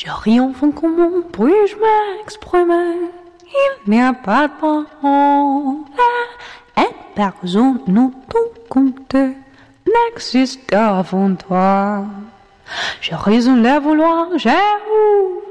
Je ris enfin comment puis-je m'exprimer? Il n'y a pas de parole. Et personne n'a tout compté n'existe avant toi. Je raisonne les vouloir, j'ai